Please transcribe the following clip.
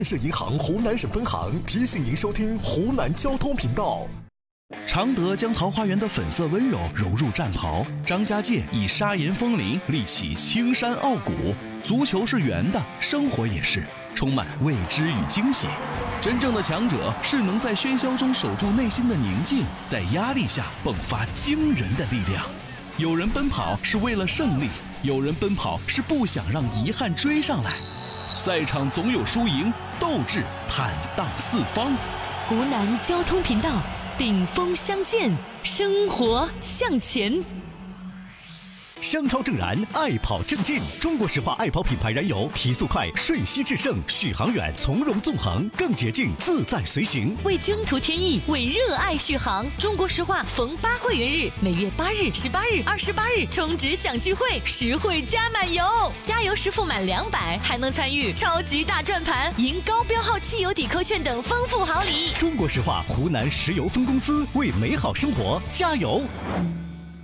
建设银行湖南省分行提醒您收听湖南交通频道。 常德将桃花源的粉色温柔融入战袍，张家界以砂岩风铃立起青山傲骨。足球是圆的，生活也是，充满未知与惊喜。真正的强者是能在喧嚣中守住内心的宁静，在压力下迸发惊人的力量。有人奔跑是为了胜利，有人奔跑是不想让遗憾追上来。赛场总有输赢，斗志坦荡四方。 湖南交通频道，顶峰相见，生活向前。 香超正燃，爱跑正劲。中国石化爱跑品牌燃油，提速快，瞬息制胜，续航远，从容纵横，更捷径，自在随行。 为征途添翼，为热爱续航。中国石化逢8会员日，每月8日、18日、28日充值享聚会，实惠加满油，加油时付满200，还能参与超级大转盘，赢高标号汽油抵扣券等丰富好礼。 中国石化湖南石油分公司，为美好生活加油。